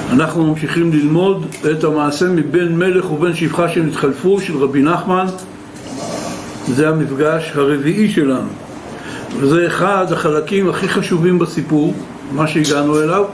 אנחנו ממשיכים ללמוד את המעשה מבן מלך ובן שפחה שנתחלפו של רבי נחמן. זה המפגש הרביעי שלנו, וזה אחד החלקים הכי חשובים בסיפור, מה שהגענו אליו.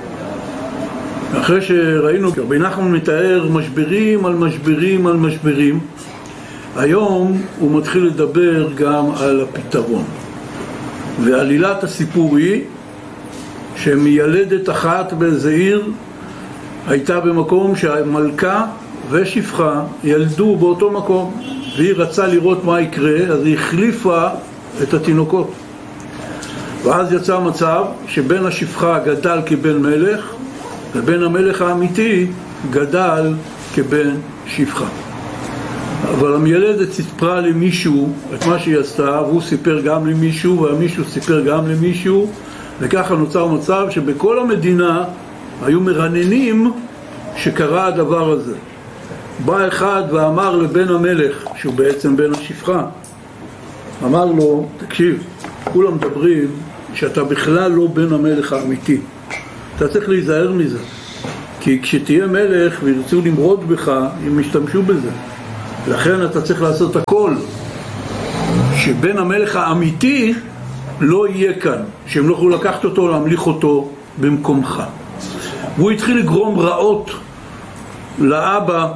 אחרי שראינו רבי נחמן מתאר משברים על משברים על משברים, היום הוא מתחיל לדבר גם על הפתרון. ועלילת הסיפור היא שמיילדת אחת באיזה עיר הייתה במקום שהמלכה ושפחה ילדו באותו מקום, והיא רצה לראות מה יקרה, אז היא החליפה את התינוקות. ואז יצא מצב שבן השפחה גדל כבן מלך, ובן המלך האמיתי גדל כבן שפחה. אבל המיילדת סיפרה למישהו את מה שהיא עשתה, והוא סיפר גם למישהו, והמישהו סיפר גם למישהו, וככה נוצר מצב שבכל המדינה היו מרננים שקרה הדבר הזה. בא אחד ואמר לבן המלך, שהוא בעצם בן השפחה, אמר לו, תקשיב, כולם מדברים שאתה בכלל לא בן המלך האמיתי. אתה צריך להיזהר מזה, כי כשתהיה מלך וירצו למרוד בך, הם ישתמשו בזה. לכן אתה צריך לעשות הכל שבן המלך האמיתי לא יהיה כאן, שהם לא יכולו לקחת אותו, להמליך אותו במקומך. והוא התחיל לגרום רעות לאבא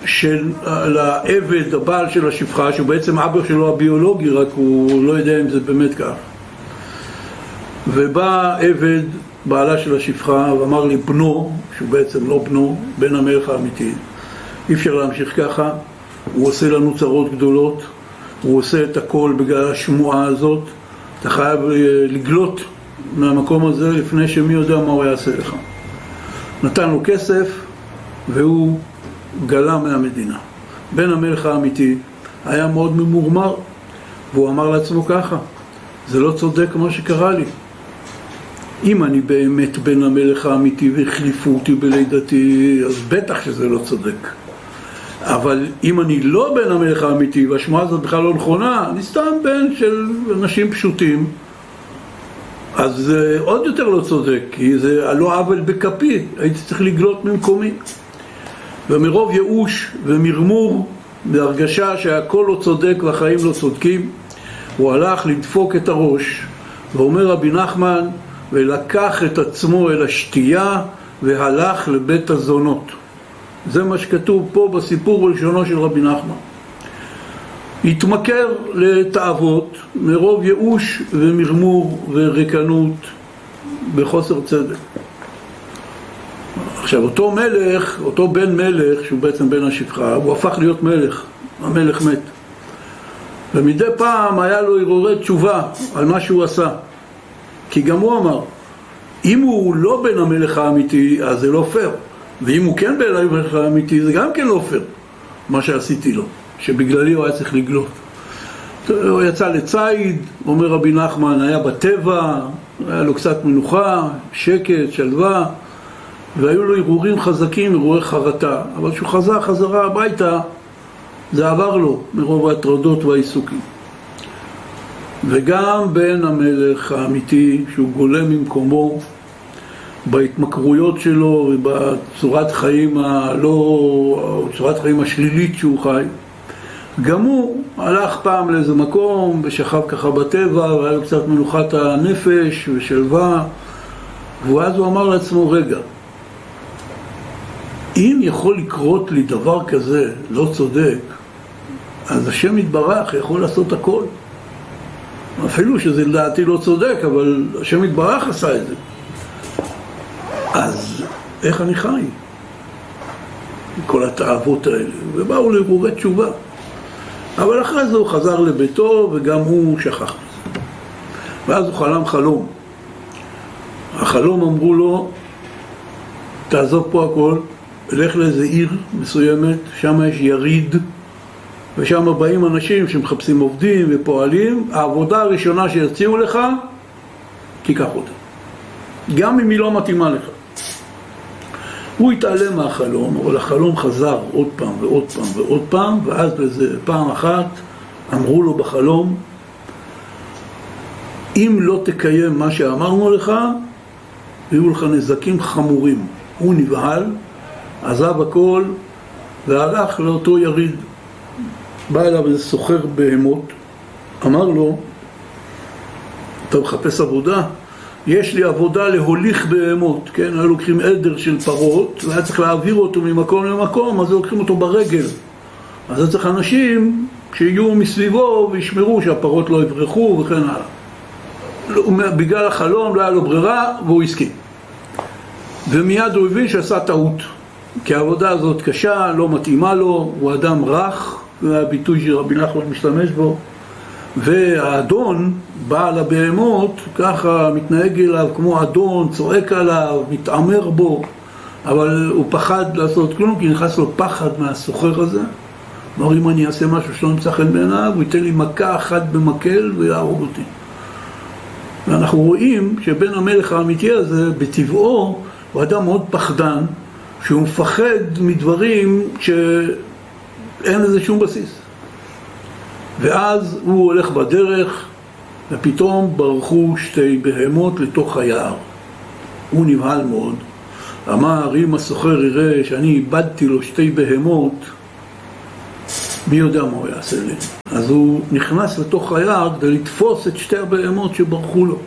לעבד, הבעל של השפחה, שהוא בעצם אבא שלו הביולוגי, רק הוא לא יודע אם זה באמת כך. ובא עבד, בעלה של השפחה, ואמר לי, בנו, שהוא בעצם לא בנו, בן המלך האמיתי, אי אפשר להמשיך ככה, הוא עושה לנו צרות גדולות, הוא עושה את הכל בגלל השמועה הזאת, אתה חייב לגלות מהמקום הזה לפני שמי יודע מה הוא יעשה לך. נתן לו כסף והוא גלה מהמדינה. בן המלך האמיתי היה מאוד ממורמר, והוא אמר לעצמו ככה, זה לא צודק מה שקרה לי. אם אני באמת בן המלך האמיתי והחליפו אותי בלידתי, אז בטח שזה לא צודק. אבל אם אני לא בן המלך האמיתי, והשמועה הזאת בכלל לא נכונה, אני סתם בן של אנשים פשוטים, אז זה עוד יותר לא צודק, כי זה לא עוול בכפי, הייתי צריך לגלות ממקומי. ומרוב ייאוש ומרמור, בהרגשה שהכל לא צודק והחיים לא צודקים, הוא הלך לדפוק את הראש, ואומר רבי נחמן, ולקח את עצמו אל השתייה, והלך לבית הזונות. זה מה שכתוב פה בסיפור הראשונו של רבי נחמן. התמכר לתאוות מרוב ייאוש ומרמור וריקנות בחוסר צדק. עכשיו אותו מלך, אותו בן מלך שהוא בעצם בן השפחה, הוא הפך להיות מלך, המלך מת. ומדי פעם היה לו הרהורי תשובה על מה שהוא עשה. כי גם הוא אמר, אם הוא לא בן המלך האמיתי אז זה לא פייר, ואם הוא כן בן המלך האמיתי זה גם כן לא פייר מה שעשיתי לו, שבגללי הוא היה צריך לגלות. הוא יצא לציד, אומר רבי נחמן, היה בטבע, היה לו קצת מנוחה, שקט, שלווה, והיו לו הרהורים חזקים, הרהורי חרטה, אבל כשהוא חזר חזרה הביתה זה עבר לו מרוב ההטרדות והעיסוקים. וגם בן המלך האמיתי שהוא גולה ממקומו בהתמכרויות שלו ובצורת חיים צורת חיים השלילית שהוא חי, גם הוא הלך פעם לאיזה מקום ושכב ככה בטבע והיה לו קצת מנוחת הנפש ושלווה, ואז הוא אמר לעצמו, רגע, אם יכול לקרות לי דבר כזה לא צודק, אז השם יתברך יכול לעשות הכל, אפילו שזה לדעתי לא צודק, אבל השם יתברך עשה את זה. אז איך אני חי? כל התאוות האלה. ובאו להרהורי תשובה. אבל אחרי זה הוא חזר לביתו וגם הוא שכח. ואז הוא חלם חלום. החלום אמרו לו, תעזוב פה הכל, אלך לאיזה עיר מסוימת, שם יש יריד, ושם באים אנשים שמחפשים עובדים ופועלים, העבודה הראשונה שיציעו לך, תיקח אותה. גם אם היא לא מתאימה לך. הוא התעלם מהחלום, אבל החלום חזר עוד פעם ועוד פעם ועוד פעם, ואז באיזה פעם אחת אמרו לו בחלום, אם לא תקיים מה שאמרנו לך, יהיו לך נזקים חמורים. הוא נבהל, עזב הכל והלך לאותו יריד. בא אליו איזה סוחר בהמות, אמר לו, אתה מחפש עבודה? יש לי עבודה להוליך בהמות, כן? היו לוקחים עדר של פרות, והיה צריך להעביר אותו ממקום למקום, אז לוקחים אותו ברגל. אז היה צריך אנשים שיהיו מסביבו וישמרו שהפרות לא יברחו וכן הלאה. בגלל החלום לא היה לו ברירה והוא הסכים. ומיד הוא הבין שעשה טעות, כי העבודה הזאת קשה, לא מתאימה לו, הוא אדם רך, זה הביטוי שרבי נחמן משתמש בו. והאדון, בעל הבהמות, ככה מתנהג אליו כמו אדון, צועק עליו, מתעמר בו, אבל הוא פחד לעשות כלום, כי נכנס לו פחד מהסוחר הזה. אמר, אם אני אעשה משהו שלא נמצא חן בעיניו, הוא ייתן לי מכה אחת במקל ויהרוג אותי. ואנחנו רואים שבן המלך האמיתי הזה, בטבעו, הוא אדם מאוד פחדן, שהוא מפחד מדברים שאין לזה שום בסיס. ואז הוא הולך בדרך, ופתאום ברחו שתי בהמות לתוך היער. הוא נבהל מאוד. אמר, אם הסוחר יראה שאני איבדתי לו שתי בהמות, מי יודע מה הוא יעשה לי? אז הוא נכנס לתוך היער כדי לתפוס את שתי הבהמות שברחו לו.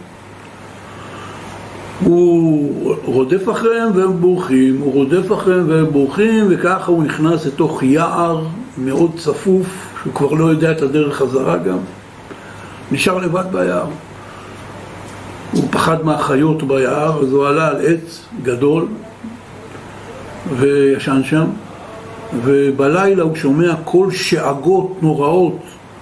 הוא רודף אחריהם והם בורחים, הוא רודף אחריהם והם בורחים, וככה הוא נכנס לתוך יער מאוד צפוף, שהוא כבר לא יודע את הדרך חזרה גם. נשאר לבד ביער. הוא פחד מהחיות ביער, אז הוא עלה על עץ גדול וישן שם, ובלילה הוא שומע כל שאגות נוראות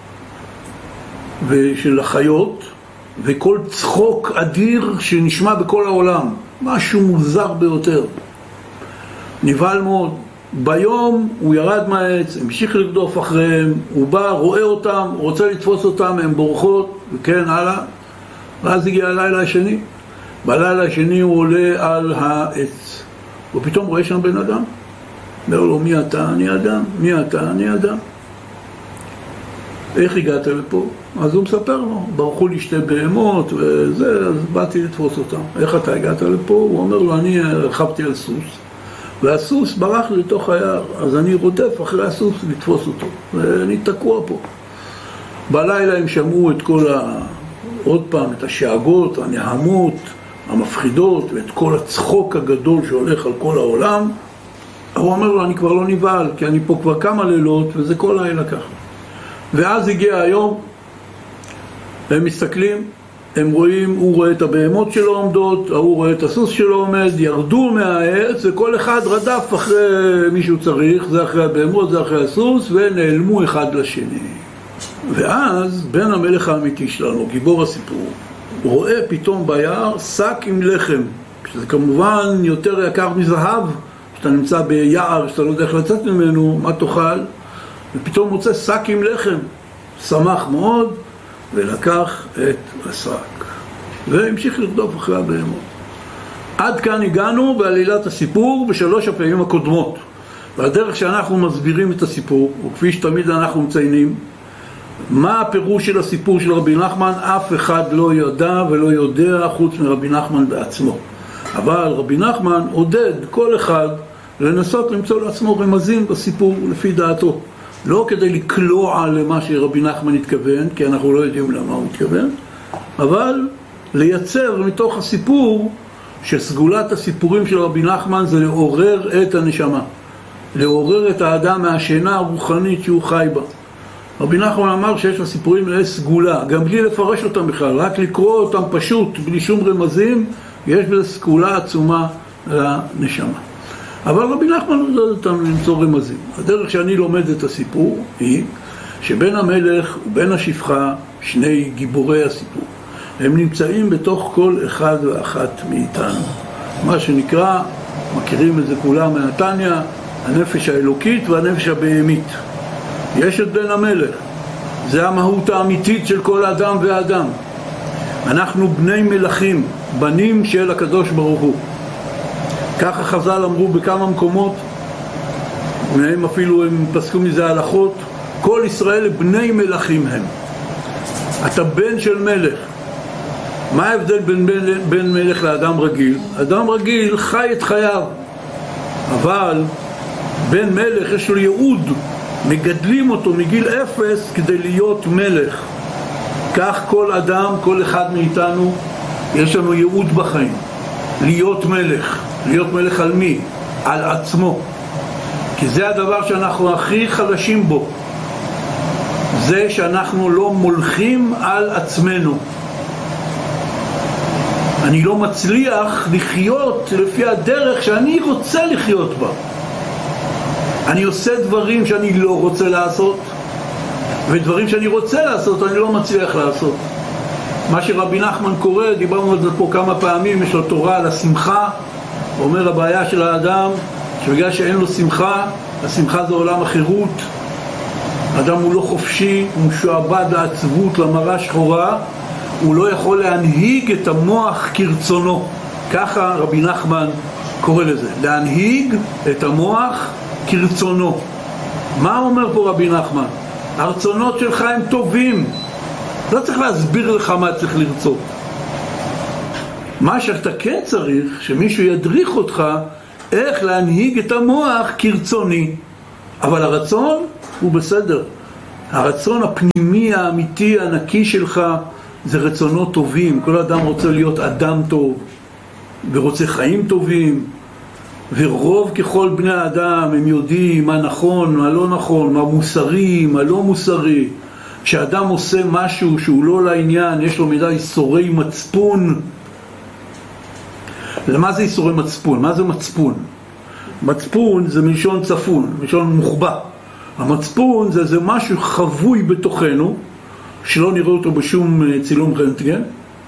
של החיות, וכל צחוק אדיר שנשמע בכל העולם, משהו מוזר ביותר. נבהל מאוד. ביום הוא ירד מהעץ, המשיך לרדוף אחריהם, הוא בא, רואה אותם, רוצה לתפוס אותם, הם בורחות, וכן הלאה. ואז הגיע הלילה השני. בלילה השני הוא עולה על העץ, ופתאום רואה שם בן אדם. אומר לו, מי אתה? אני אדם. מי אתה? אני אדם. איך הגעת לפה? אז הוא מספר לו, ברחו לי שתי בהמות וזה, אז באתי לתפוס אותם. איך אתה הגעת לפה? הוא אומר לו, אני רכבתי על סוס, והסוס ברח לי לתוך היער, אז אני רודף אחרי הסוס לתפוס אותו, ואני תקוע פה. בלילה הם שמעו את כל עוד פעם, את השאגות, הנהמות, המפחידות, ואת כל הצחוק הגדול שהולך על כל העולם. הוא אומר לו, אני כבר לא נבהל, כי אני פה כבר כמה לילות, וזה כל לילה ככה. ואז הגיע היום, הם מסתכלים, הם רואים, הוא רואה את הבהמות שלו עומדות, הוא רואה את הסוס שלו עומד, ירדו מהעץ, וכל אחד רדף אחרי מישהו צריך, זה אחרי הבהמות, זה אחרי הסוס, ונעלמו אחד לשני. ואז בן המלך האמיתי שלנו, גיבור הסיפור, רואה פתאום ביער שק עם לחם, שזה כמובן יותר יקר מזהב, שאתה נמצא ביער, שאתה לא יודע איך לצאת ממנו, מה תאכל, ופתאום מוצא שק עם לחם, שמח מאוד, ולקח את השק, והמשיך לרדוף אחרי הבהמות. עד כאן הגענו בעלילת הסיפור בשלוש הפעמים הקודמות. והדרך שאנחנו מסבירים את הסיפור, וכפי שתמיד אנחנו מציינים, מה הפירוש של הסיפור של רבי נחמן, אף אחד לא ידע ולא יודע חוץ מרבי נחמן בעצמו. אבל רבי נחמן עודד כל אחד לנסות למצוא לעצמו רמזים בסיפור לפי דעתו. לא כדי לקלוע למה שרבי נחמן התכוון, כי אנחנו לא יודעים למה הוא התכוון, אבל לייצר מתוך הסיפור שסגולת הסיפורים של רבי נחמן זה לעורר את הנשמה, לעורר את האדם מהשינה הרוחנית שהוא חי בה. רבי נחמן אמר שיש לסיפורים מלא סגולה, גם בלי לפרש אותם בכלל, רק לקרוא אותם פשוט, בלי שום רמזים, יש בזה סגולה עצומה לנשמה. אבל רבי נחמן לא יודע אותם למצוא רמזים. הדרך שאני לומד את הסיפור היא שבין המלך ובין השפחה, שני גיבורי הסיפור, הם נמצאים בתוך כל אחד ואחת מאיתנו. מה שנקרא, מכירים את זה כולם מהתניה, הנפש האלוקית והנפש הבהמית. יש את בן המלך, זה המהות האמיתית של כל אדם ואדם. אנחנו בני מלכים, בנים של הקדוש ברוך הוא. ככה חז"ל אמרו בכמה מקומות, והם אפילו הם פסקו מזה הלכות, כל ישראל בני מלכים הם. אתה בן של מלך. מה ההבדל בין מלך לאדם רגיל? אדם רגיל חי את חייו, אבל בן מלך יש לו ייעוד, מגדלים אותו מגיל 0 כדי להיות מלך. כך כל אדם, כל אחד מאיתנו, יש לנו ייעוד בחיים, להיות מלך. להיות מלך על מי? על עצמו. כי זה הדבר שאנחנו הכי חלשים בו, זה שאנחנו לא מולכים על עצמנו. אני לא מצליח לחיות לפי הדרך שאני רוצה לחיות בה. אני עושה דברים שאני לא רוצה לעשות, ודברים שאני רוצה לעשות אני לא מצליח לעשות. מה שרבי נחמן קורא, דיברנו על זה פה כמה פעמים, יש לו תורה על השמחה. הוא אומר הבעיה של האדם שבגלל שאין לו שמחה, השמחה זה עולם החירות. האדם הוא לא חופשי, הוא משועבד לעצבות, למראה שחורה, הוא לא יכול להנהיג את המוח כרצונו. ככה רבי נחמן קורא לזה, להנהיג את המוח כרצונו. מה אומר פה רבי נחמן? הרצונות שלך הם טובים, לא צריך להסביר לך מה צריך לרצות. מה שאתה כן צריך, שמישהו ידריך אותך איך להנהיג את המוח כרצוני. אבל הרצון הוא בסדר. הרצון הפנימי האמיתי הנקי שלך זה רצונות טובים. כל אדם רוצה להיות אדם טוב ורוצה חיים טובים, ורוב ככל בני האדם הם יודעים מה נכון, מה לא נכון, מה מוסרי, מה לא מוסרי. כשאדם עושה משהו שהוא לא לעניין, יש לו מידה איסורי מצפון. מה זה איסורי מצפון? מה זה מצפון? מצפון זה מלשון צפון, מלשון מוחבא. המצפון זה משהו חבוי בתוכנו, שלא נראה אותו בשום צילום רנטגן,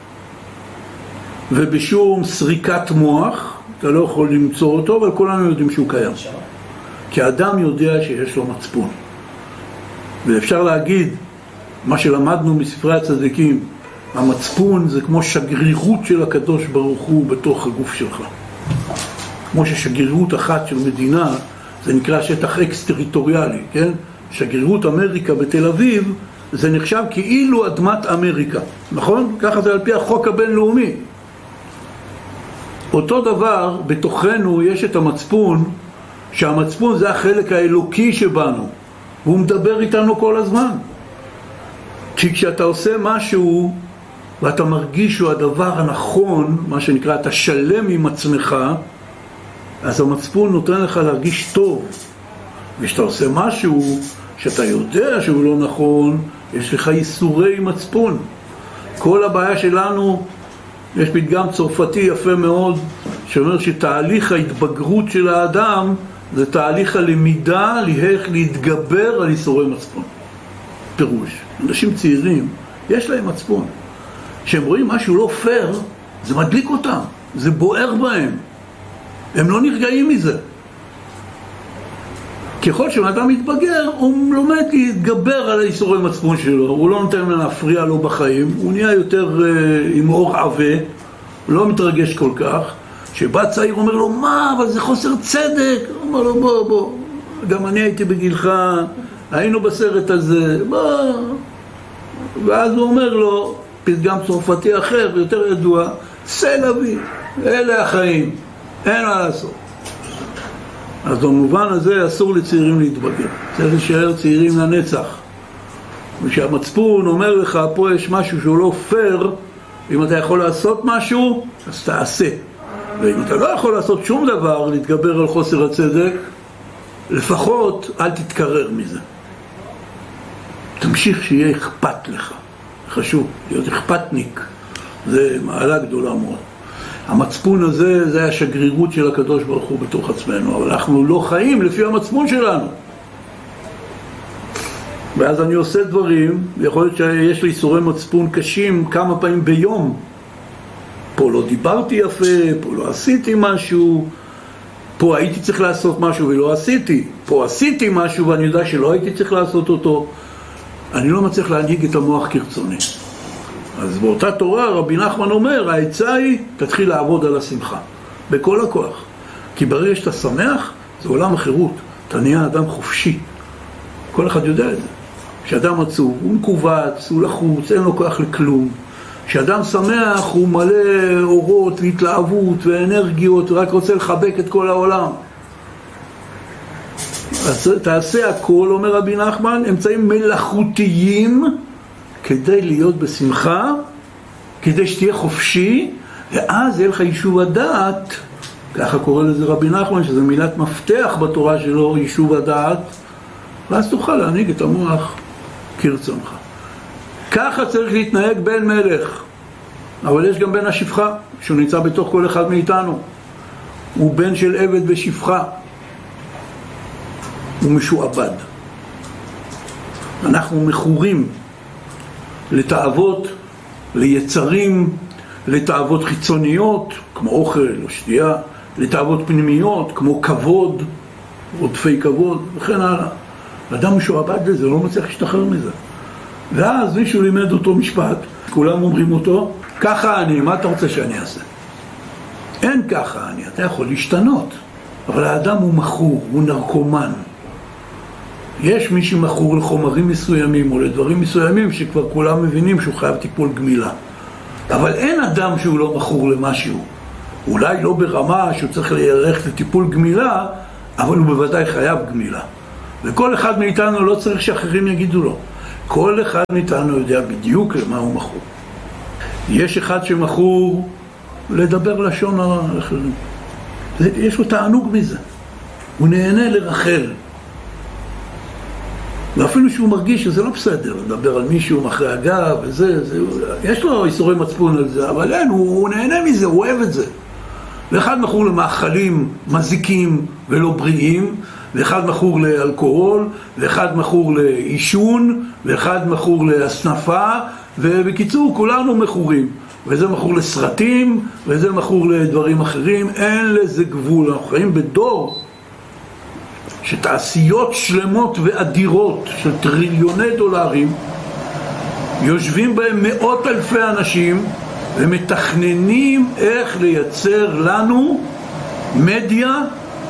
ובשום סריקת מוח, אתה לא יכול למצוא אותו, אבל כולנו יודעים שהוא קיים. כי האדם יודע שיש לו מצפון. ואפשר להגיד, מה שלמדנו מספרי הצדיקים, המצפון זה כמו שגרירות של הקדוש ברוך הוא בתוך הגוף שלך. כמו ששגרירות אחת של מדינה, זה נקרא שטח אקס-טריטוריאלי, כן? שגרירות אמריקה בתל אביב, זה נחשב כאילו אדמת אמריקה, נכון? ככה זה על פי החוק הבינלאומי. אותו דבר, בתוכנו יש את המצפון, שהמצפון זה החלק האלוקי שבנו, והוא מדבר איתנו כל הזמן. כי כשאתה עושה משהו, ואתה מרגיש שהוא הדבר הנכון, מה שנקרא, אתה שלם עם עצמך, אז המצפון נותן לך להרגיש טוב. וכשאתה עושה משהו שאתה יודע שהוא לא נכון, יש לך איסורי מצפון. כל הבעיה שלנו, יש פתגם צרפתי יפה מאוד, שאומר שתהליך ההתבגרות של האדם, זה תהליך הלמידה איך להתגבר על איסורי מצפון. פירוש, אנשים צעירים, יש להם מצפון. כשהם רואים משהו לא פייר, זה מדליק אותם, זה בוער בהם. הם לא נרגעים מזה. ככל שאדם מתבגר, הוא לומד להתגבר על האיסורי מצפון שלו, הוא לא נותן להפריע לו בחיים, הוא נהיה יותר עם אור עבה, הוא לא מתרגש כל כך. שבא צעיר אומר לו, מה, אבל זה חוסר צדק. הוא אומר לו, בוא, גם אני הייתי בגילך, היינו בסרט הזה, בוא. ואז הוא אומר לו, פתגם צרפתי אחר, יותר ידוע, סלבי, אלה החיים, אין מה לעשות. אז במובן הזה אסור לצעירים להתבגר, צריך להישאר צעירים לנצח. ושהמצפון אומר לך, פה יש משהו שהוא לא פייר, אם אתה יכול לעשות משהו, אז תעשה. ואם אתה לא יכול לעשות שום דבר להתגבר על חוסר הצדק, לפחות אל תתקרר מזה. תמשיך שיהיה אכפת לך. חשוב, להיות אכפתניק. זה מעלה גדולה מאוד. המצפון הזה, זה השגרירות של הקדוש ברוך הוא בתוך עצמנו, אבל אנחנו לא חיים לפי המצפון שלנו. ואז אני עושה דברים, יכול להיות שיש לי איסורי מצפון קשים כמה פעמים ביום. פה לא דיברתי יפה, פה לא עשיתי משהו, פה הייתי צריך לעשות משהו ולא עשיתי, פה עשיתי משהו ואני יודע שלא הייתי צריך לעשות אותו. אני לא מצליח להנהיג את המוח כרצוני. אז באותה תורה רבי נחמן אומר, העצה היא, תתחיל לעבוד על השמחה, בכל הכוח. כי ברגע שאתה שמח, זה עולם החירות, אתה נהיה אדם חופשי. כל אחד יודע את זה. כשאדם עצוב, הוא מקובץ, הוא לחוץ, אין לו כוח לכלום. כשאדם שמח, הוא מלא אורות והתלהבות ואנרגיות, ורק רוצה לחבק את כל העולם. אז תעשה הכל, אומר רבי נחמן, אמצעים מלאכותיים כדי להיות בשמחה, כדי שתהיה חופשי, ואז יהיה לך יישוב הדעת, ככה קורא לזה רבי נחמן, שזה מילת מפתח בתורה שלו, יישוב הדעת, ואז תוכל להנהיג את המוח כרצונך. ככה צריך להתנהג בן מלך. אבל יש גם בן השפחה, שהוא נמצא בתוך כל אחד מאיתנו. הוא בן של עבד ושפחה. הוא משועבד. אנחנו מכורים לתאוות, ליצרים, לתאוות חיצוניות, כמו אוכל או שתייה, לתאוות פנימיות, כמו כבוד, עודפי כבוד, וכן הלאה. אדם משועבד לזה, לא מצליח להשתחרר מזה. ואז מישהו לימד אותו משפט, כולם אומרים אותו, ככה אני, מה אתה רוצה שאני אעשה? אין ככה אני, אתה יכול להשתנות. אבל האדם הוא מכור, הוא נרקומן. יש מי שמכור לחומרים מסוימים או לדברים מסוימים שכבר כולם מבינים שהוא חייב טיפול גמילה. אבל אין אדם שהוא לא מכור למשהו. אולי לא ברמה שהוא צריך ללכת לטיפול גמילה, אבל הוא בוודאי חייב גמילה. וכל אחד מאיתנו לא צריך שאחרים יגידו לו. כל אחד מאיתנו יודע בדיוק למה הוא מכור. יש אחד שמכור לדבר לשון האחרים. יש לו תענוג מזה. הוא נהנה לרחל. ואפילו שהוא מרגיש שזה לא בסדר, לדבר על מישהו מאחרי הגב וזה, יש לו איסורי מצפון על זה, אבל אין, הוא נהנה מזה, הוא אוהב את זה. ואחד מכור למאכלים מזיקים ולא בריאים, ואחד מכור לאלכוהול, ואחד מכור לאישון, ואחד מכור להסנפה, ובקיצור כולנו מכורים. וזה מכור לסרטים, וזה מכור לדברים אחרים, אין לזה גבול. אנחנו חיים בדור שתעשיות שלמות ואדירות של טריליוני דולרים יושבים בהם מאות אלפי אנשים ומתכננים איך לייצר לנו מדיה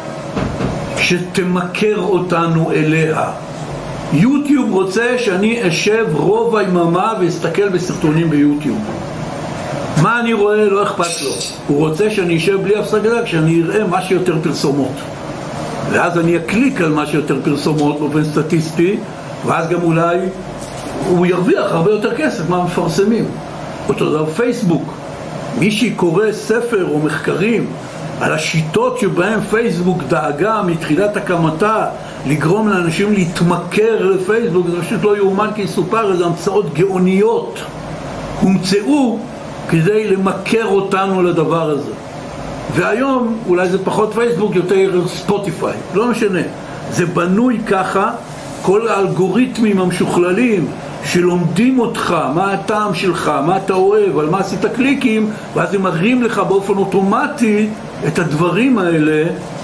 שתמכר אותנו אליה. יוטיוב רוצה שאני אשב רוב היממה ואסתכל בסרטונים ביוטיוב. מה אני רואה? לא אכפת לו. הוא רוצה שאני אשב בלי הפסקה כשאני אראה מה שיותר פרסומות. ואז אני אקליק על מה שיותר פרסומות באופן סטטיסטי, ואז גם אולי הוא ירוויח הרבה יותר כסף מה מפרסמים. אותו דבר פייסבוק. מי שקורא ספר או מחקרים על השיטות שבהם פייסבוק דאגה מתחילת הקמתה לגרום לאנשים להתמכר לפייסבוק, זה פשוט לא יאומן כי יסופר, איזה המצאות גאוניות הומצאו כדי למכר אותנו לדבר הזה. והיום אולי זה פחות פייסבוק, יותר ספוטיפיי, לא משנה. זה בנוי ככה, כל האלגוריתמים המשוכללים שלומדים אותך, מה הטעם שלך, מה אתה אוהב, על מה עשית קליקים, ואז הם מראים לך באופן אוטומטי את הדברים האלה.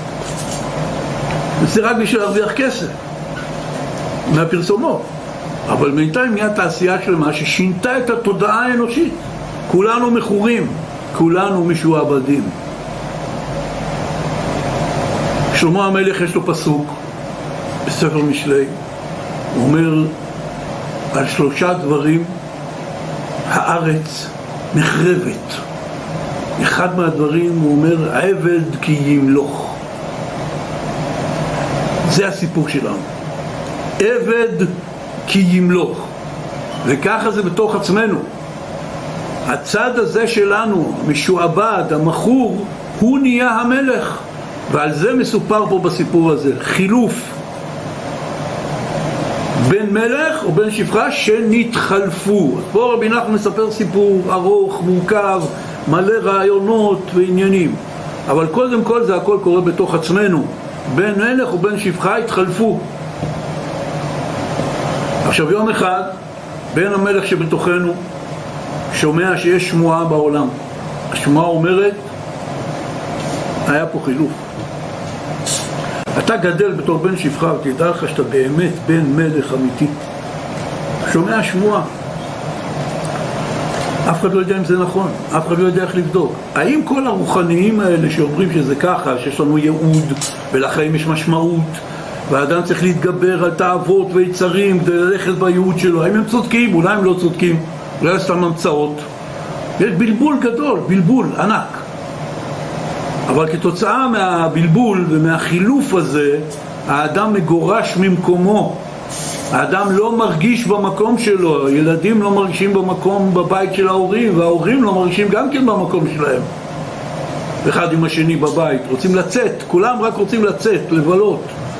זה רק בשביל להרוויח כסף מהפרסומות. אבל בינתיים נהיה תעשייה שלמה ששינתה את התודעה האנושית. כולנו מכורים, כולנו משועבדים. שלמה המלך יש לו פסוק בספר משלי, הוא אומר על 3 דברים הארץ נחרבת. אחד מהדברים הוא אומר עבד כי ימלוך. זה הסיפור שלנו, עבד כי ימלוך. וככה זה בתוך עצמנו. הצד הזה שלנו, משועבד, המכור, הוא נהיה המלך. ועל זה מסופר פה בסיפור הזה, חילוף בין מלך או בין שפחה שנתחלפו. פה רבי נחמן מספר סיפור ארוך, מורכב, מלא רעיונות ועניינים, אבל קודם כל זה הכל קורה בתוך עצמנו. בין מלך ובין שפחה התחלפו. עכשיו יום אחד בין המלך שבתוכנו שומע שיש שמועה בעולם. השמועה אומרת היה פה חילוף. אתה גדל בתור בן שפחה ותדע לך שאתה באמת בן מלך אמיתי. שומע שמועה. אף אחד לא יודע אם זה נכון, אף אחד לא יודע איך לבדוק. האם כל הרוחניים האלה שאומרים שזה ככה, שיש לנו ייעוד ולחיים יש משמעות והאדם צריך להתגבר על תאוות ויצרים כדי ללכת בייעוד שלו, האם הם צודקים? אולי הם לא צודקים, אולי סתם המצאות. יש בלבול גדול, בלבול ענק. אבל כתוצאה מהבלבול ומהחילוף הזה האדם מגורש ממקומו, האדם לא מרגיש במקום שלו, ילדים לא מרגישים במקום בבית של ההורים, וההורים לא מרגישים גם כן במקום שלהם אחד עם השני בבית, רוצים לצאת, כולם רק רוצים לצאת, לבלות.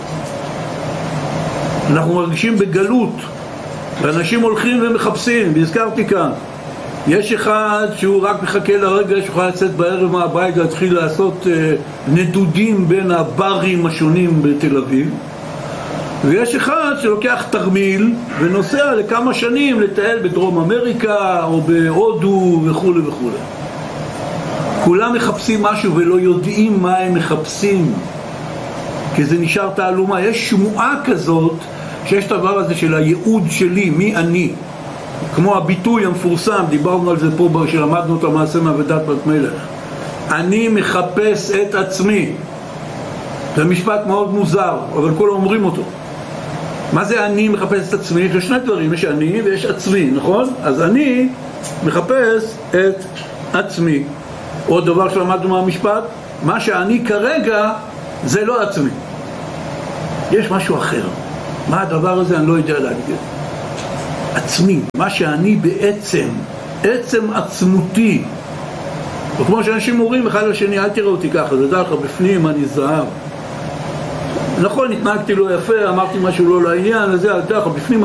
אנחנו מרגישים בגלות, ואנשים הולכים ומחפשים, והזכרתי כאן, יש אחד שהוא רק מחכה לרגע שיוכל לצאת בערב מהבית להתחיל לעשות נדודים בין הברים השונים בתל אביב, ויש אחד שלוקח תרמיל ונוסע לכמה שנים לטייל בדרום אמריקה או בהודו וכו' וכו'. כולם מחפשים משהו ולא יודעים מה הם מחפשים, כי זה נשאר תעלומה. יש שמועה כזאת שיש את הדבר הזה של הייעוד שלי, מי אני, כמו הביטוי המפורסם, דיברנו על זה פה שלמדנו את המעשה מעבודת בת מלך, אני מחפש את עצמי. זה משפט מאוד מוזר, אבל כולם אומרים אותו. מה זה אני מחפש את עצמי? יש שני דברים, יש אני ויש עצמי, נכון? אז אני מחפש את עצמי. עוד דבר שלמדנו מהמשפט, מה שאני כרגע זה לא עצמי, יש משהו אחר. מה הדבר הזה? אני לא יודע להגיד. עצמי, מה שאני בעצם, עצם עצמותי. וכמו שאנשים אומרים אחד לשני, אל תראה אותי ככה, זה דע לך בפנים אני זהב. נכון, התנהגתי לא יפה, אמרתי משהו לא לעניין, אז זה דע לך בפנים